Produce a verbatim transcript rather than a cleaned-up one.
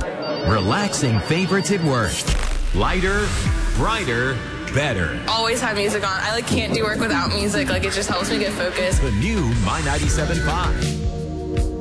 Relaxing favorites at work. Lighter, brighter, better. Always have music on. I like can't do work without music. Like it just helps me get focused. The new My ninety-seven point five.